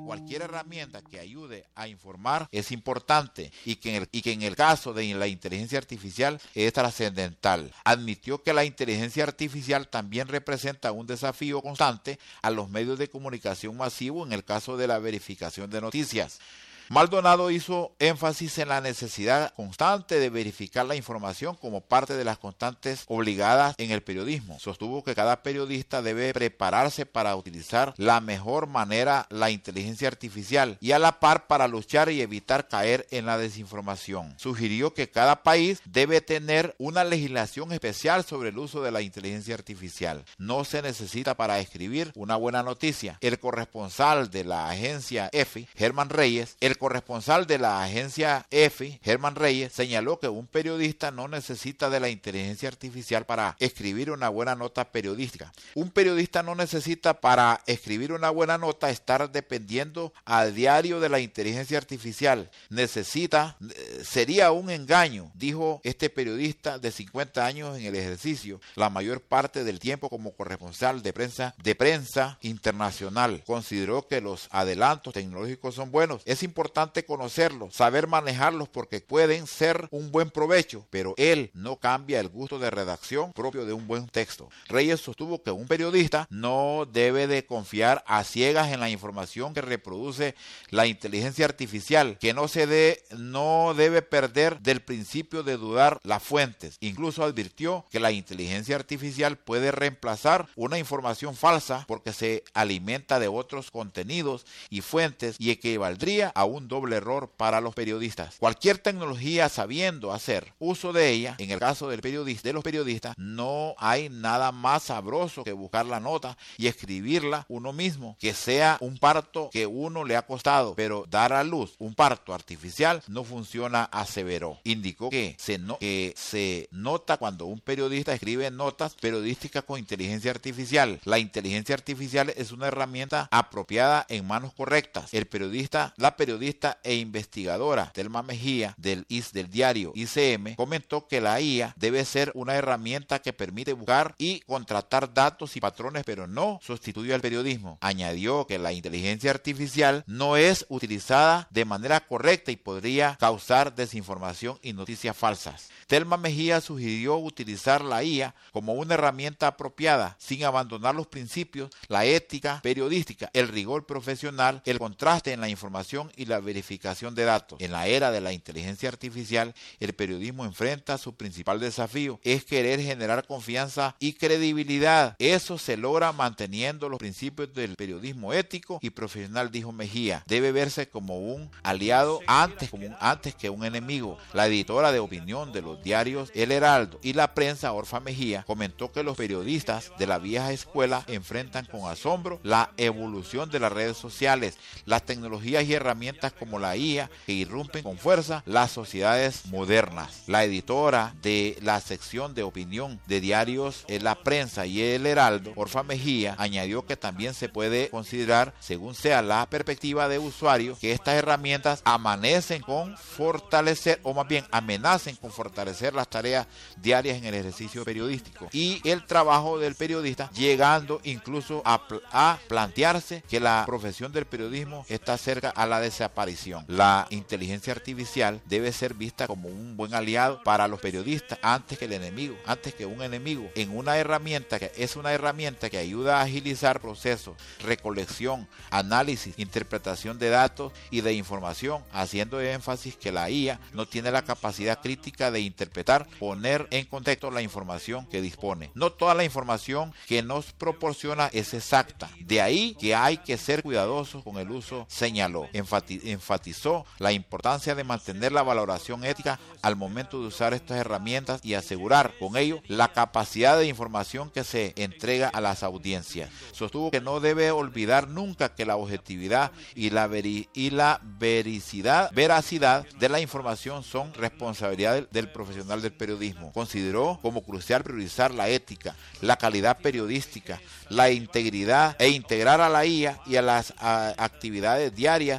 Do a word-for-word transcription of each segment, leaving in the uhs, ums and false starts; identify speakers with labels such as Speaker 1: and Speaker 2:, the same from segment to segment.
Speaker 1: cualquier herramienta que ayude a informar es importante y que, en el, y que en el caso de la inteligencia artificial es trascendental. Admitió que la inteligencia artificial también representa un desafío constante a los medios de comunicación masivo en el caso de la verificación de noticias. Maldonado hizo énfasis en la necesidad constante de verificar la información como parte de las constantes obligadas en el periodismo. Sostuvo que cada periodista debe prepararse para utilizar la mejor manera la inteligencia artificial y a la par para luchar y evitar caer en la desinformación. Sugirió que cada país debe tener una legislación especial sobre el uso de la inteligencia artificial. No se necesita para escribir una buena noticia. El corresponsal de la agencia EFE, Germán Reyes, el corresponsal de la agencia EFE, Germán Reyes, señaló que un periodista no necesita de la inteligencia artificial para escribir una buena nota periodística. Un periodista no necesita para escribir una buena nota estar dependiendo a diario de la inteligencia artificial. Necesita, sería un engaño, dijo este periodista de cincuenta años en el ejercicio, la mayor parte del tiempo como corresponsal de prensa, de prensa internacional. Consideró que los adelantos tecnológicos son buenos. Es importante importante conocerlos, saber manejarlos porque pueden ser un buen provecho, pero él no cambia el gusto de redacción propio de un buen texto. Reyes sostuvo que un periodista no debe de confiar a ciegas en la información que reproduce la inteligencia artificial, que no se dé, no debe perder del principio de dudar las fuentes. Incluso advirtió que la inteligencia artificial puede reemplazar una información falsa porque se alimenta de otros contenidos y fuentes y equivaldría a un doble error para los periodistas. Cualquier tecnología sabiendo hacer uso de ella, en el caso del periodista, de los periodistas, no hay nada más sabroso que buscar la nota y escribirla uno mismo, que sea un parto que uno le ha costado, pero dar a luz un parto artificial no funciona, aseveró. Indicó que se, no, que se nota cuando un periodista escribe notas periodísticas con inteligencia artificial. La inteligencia artificial es una herramienta apropiada en manos correctas. El periodista, la periodista e investigadora Telma Mejía del, del diario I C M comentó que la I A debe ser una herramienta que permite buscar y contratar datos y patrones, pero no sustituye al periodismo. Añadió que la inteligencia artificial no es utilizada de manera correcta y podría causar desinformación y noticias falsas. Telma Mejía sugirió utilizar la I A como una herramienta apropiada, sin abandonar los principios, la ética periodística, el rigor profesional, el contraste en la información y la verificación de datos. En la era de la inteligencia artificial, el periodismo enfrenta su principal desafío, es querer generar confianza y credibilidad. Eso se logra manteniendo los principios del periodismo ético y profesional, dijo Mejía. Debe verse como un aliado antes, como un, antes que un enemigo. La editora de opinión de los diarios El Heraldo y La Prensa, Orfa Mejía, comentó que los periodistas de la vieja escuela enfrentan con asombro la evolución de las redes sociales, las tecnologías y herramientas como la I A que irrumpen con fuerza las sociedades modernas. La editora de la sección de opinión de diarios La Prensa y El Heraldo, Orfa Mejía, añadió que también se puede considerar, según sea la perspectiva de usuario, que estas herramientas amanecen con fortalecer, o más bien amenacen con fortalecer las tareas diarias en el ejercicio periodístico y el trabajo del periodista, llegando incluso a, a plantearse que la profesión del periodismo está cerca a la desaparición. La inteligencia artificial debe ser vista como un buen aliado para los periodistas antes que el enemigo, antes que un enemigo, en una herramienta que es una herramienta que ayuda a agilizar procesos, recolección, análisis, interpretación de datos y de información, haciendo énfasis que la I A no tiene la capacidad crítica de interpretar, poner en contexto la información que dispone. No toda la información que nos proporciona es exacta. De ahí que hay que ser cuidadosos con el uso, señaló. Enfati- enfatizó la importancia de mantener la valoración ética al momento de usar estas herramientas y asegurar con ello la capacidad de información que se entrega a las audiencias. Sostuvo que no debe olvidar nunca que la objetividad y la, veri- y la vericidad, veracidad de la información son responsabilidad del, del profesional del periodismo. Consideró como crucial priorizar la ética, la calidad periodística, la integridad e integrar a la I A y a las a, actividades diarias, asegurando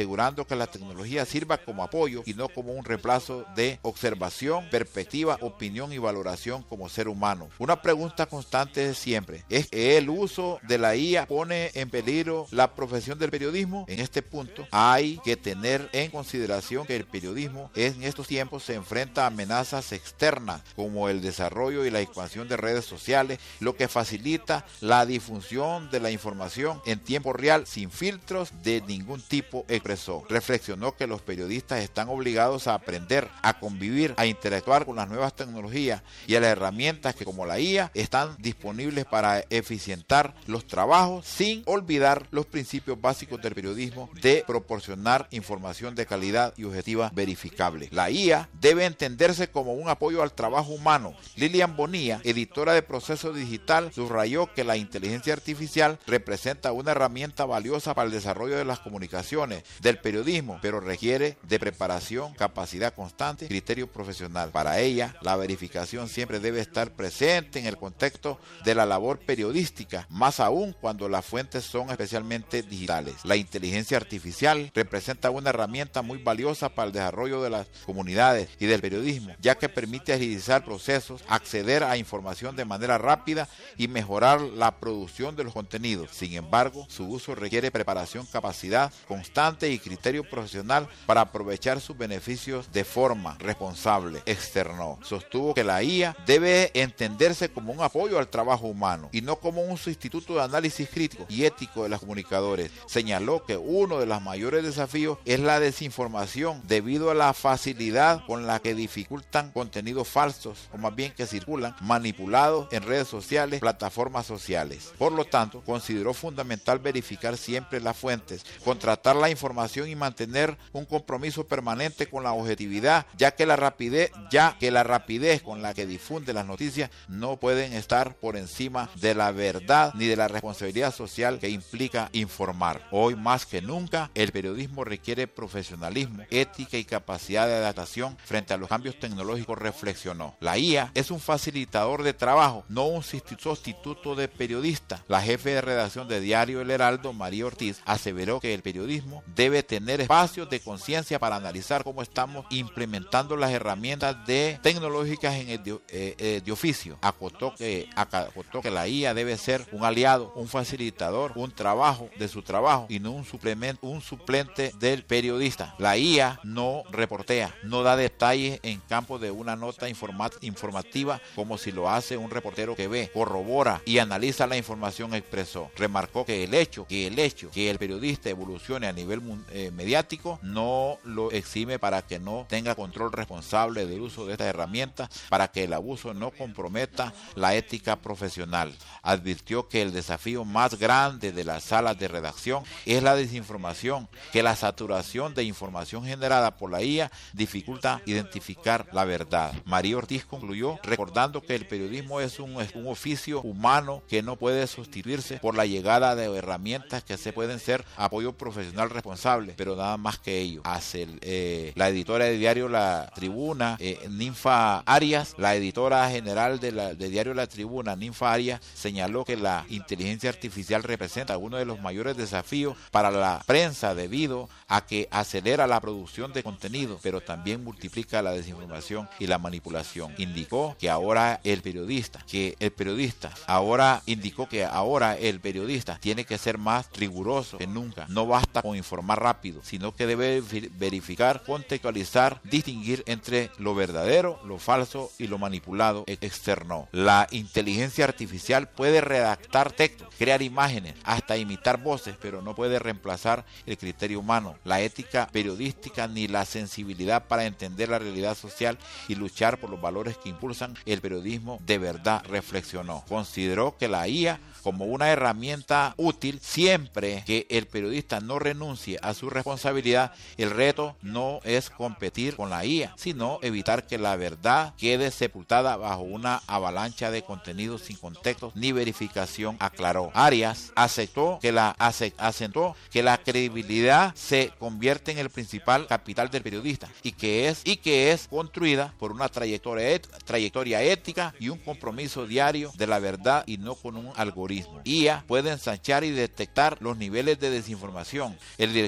Speaker 1: asegurando que la tecnología sirva como apoyo y no como un reemplazo de observación, perspectiva, opinión y valoración como ser humano. Una pregunta constante es siempre, ¿es que el uso de la I A pone en peligro la profesión del periodismo? En este punto hay que tener en consideración que el periodismo en estos tiempos se enfrenta a amenazas externas como el desarrollo y la expansión de redes sociales, lo que facilita la difusión de la información en tiempo real sin filtros de ningún tipo, expresó. Reflexionó que los periodistas están obligados a aprender, a convivir, a interactuar con las nuevas tecnologías y a las herramientas que, como la I A, están disponibles para eficientar los trabajos sin olvidar los principios básicos del periodismo de proporcionar información de calidad y objetiva verificable. La I A debe entenderse como un apoyo al trabajo humano. Lilian Bonilla, editora de Proceso Digital, subrayó que la inteligencia artificial representa una herramienta valiosa para el desarrollo de las comunicaciones, del periodismo, pero requiere de preparación, capacidad constante, criterio profesional. Para ella, la verificación siempre debe estar presente en el contexto de la labor periodística, más aún cuando las fuentes son especialmente digitales. La inteligencia artificial representa una herramienta muy valiosa para el desarrollo de las comunidades y del periodismo, ya que permite agilizar procesos, acceder a información de manera rápida y mejorar la producción de los contenidos. Sin embargo, su uso requiere preparación, capacidad constante y criterio profesional para aprovechar sus beneficios de forma responsable, externó. Sostuvo que la I A debe entenderse como un apoyo al trabajo humano y no como un sustituto de análisis crítico y ético de los comunicadores. Señaló que uno de los mayores desafíos es la desinformación debido a la facilidad con la que dificultan contenidos falsos o más bien que circulan manipulados en redes sociales, plataformas sociales. Por lo tanto, consideró fundamental verificar siempre las fuentes, contrastar la información y mantener un compromiso permanente con la objetividad, ya que la rapidez, ya que la rapidez con la que difunde las noticias no pueden estar por encima de la verdad ni de la responsabilidad social que implica informar. Hoy más que nunca, el periodismo requiere profesionalismo, ética y capacidad de adaptación frente a los cambios tecnológicos, reflexionó. La I A es un facilitador de trabajo, no un sustituto de periodista. La jefe de redacción de Diario El Heraldo, María Ortiz, aseveró que el periodismo debe tener espacios de conciencia para analizar cómo estamos implementando las herramientas de tecnológicas en el de, eh, eh, de oficio. Acotó que, acotó que la I A debe ser un aliado, un facilitador, un trabajo de su trabajo y no un suplemento, un suplente del periodista. La I A no reportea, no da detalles en campo de una nota informa- informativa como si lo hace un reportero que ve, corrobora y analiza la información, expresó. Remarcó que el hecho, que el hecho que el periodista evolucione a nivel eh, mediático no lo exime para que no tenga control responsable del uso de estas herramientas, para que el abuso no comprometa la ética profesional. Advirtió que el desafío más grande de las salas de redacción es la desinformación, que la saturación de información generada por la I A dificulta identificar la verdad. María Ortiz concluyó recordando que el periodismo es un, es un oficio humano que no puede sustituirse por la llegada de herramientas que se pueden ser apoyo profesional responsable, pero nada más que ello. Hace el, eh, la editora de Diario La Tribuna, eh, Ninfa Arias, la editora general de, la, de Diario La Tribuna, Ninfa Arias, señaló que la inteligencia artificial representa uno de los mayores desafíos para la prensa debido a que acelera la producción de contenido, pero también multiplica la desinformación y la manipulación. Indicó que ahora el periodista, que el periodista, ahora indicó que ahora el periodista tiene que ser más riguroso que nunca. No basta con informar rápido, sino que debe verificar, contextualizar, distinguir entre lo verdadero, lo falso y lo manipulado, externó. La inteligencia artificial puede redactar textos, crear imágenes, hasta imitar voces, pero no puede reemplazar el criterio humano, la ética periodística ni la sensibilidad para entender la realidad social y luchar por los valores que impulsan el periodismo de verdad, reflexionó. Consideró que la I A como una herramienta útil siempre que el periodista no renuncie a su responsabilidad. El reto no es competir con la I A, sino evitar que la verdad quede sepultada bajo una avalancha de contenidos sin contexto ni verificación, aclaró. Arias aceptó que la acentuó que la credibilidad se convierte en el principal capital del periodista y que es y que es construida por una trayectoria et, trayectoria ética y un compromiso diario de la verdad y no con un algoritmo. I A puede ensanchar y detectar los niveles de desinformación. El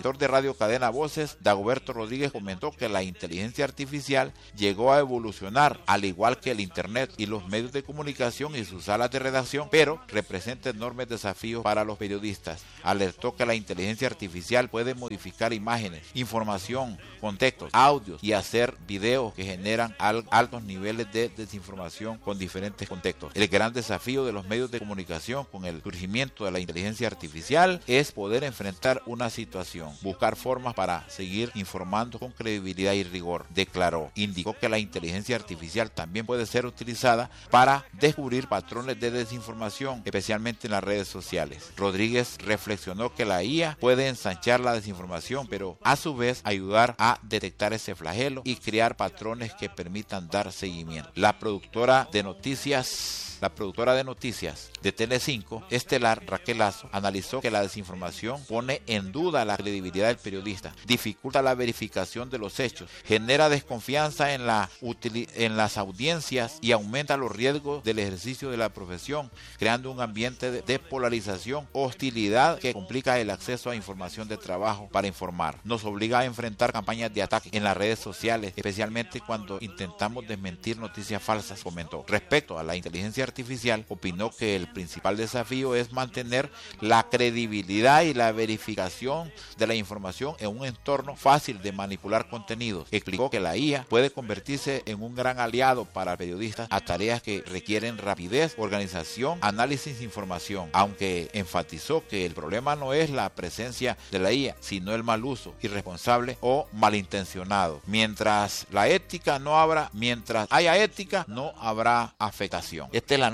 Speaker 1: director de Radio Cadena Voces, Dagoberto Rodríguez, comentó que la inteligencia artificial llegó a evolucionar, al igual que el Internet y los medios de comunicación y sus salas de redacción, pero representa enormes desafíos para los periodistas. Alertó que la inteligencia artificial puede modificar imágenes, información, contextos, audios y hacer videos que generan al, altos niveles de desinformación con diferentes contextos. El gran desafío de los medios de comunicación con el surgimiento de la inteligencia artificial es poder enfrentar una situación, buscar formas para seguir informando con credibilidad y rigor, declaró. Indicó que la inteligencia artificial también puede ser utilizada para descubrir patrones de desinformación, especialmente en las redes sociales. Rodríguez reflexionó que la I A puede ensanchar la desinformación, pero a su vez ayudar a detectar ese flagelo y crear patrones que permitan dar seguimiento. La productora de noticias La productora de noticias de Tele cinco, Estelar, Raquel Lazo, analizó que la desinformación pone en duda la credibilidad del periodista, dificulta la verificación de los hechos, genera desconfianza en, la en las audiencias y aumenta los riesgos del ejercicio de la profesión, creando un ambiente de, de polarización, hostilidad que complica el acceso a información de trabajo para informar. Nos obliga a enfrentar campañas de ataque en las redes sociales, especialmente cuando intentamos desmentir noticias falsas, comentó. Respecto a la inteligencia artificial, opinó que el principal desafío es mantener la credibilidad y la verificación de la información en un entorno fácil de manipular contenidos. Explicó que la I A puede convertirse en un gran aliado para periodistas a tareas que requieren rapidez, organización, análisis de información, aunque enfatizó que el problema no es la presencia de la I A, sino el mal uso, irresponsable o malintencionado. Mientras la ética no habrá, mientras haya ética, no habrá afectación. Esta es